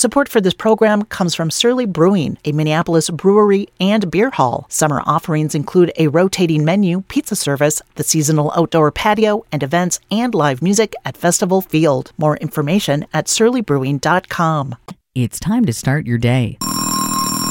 Support for this program comes from Surly Brewing, a Minneapolis brewery and beer hall. Summer offerings include a rotating menu, pizza service, the seasonal outdoor patio, and events and live music at Festival Field. More information at surlybrewing.com. It's time to start your day.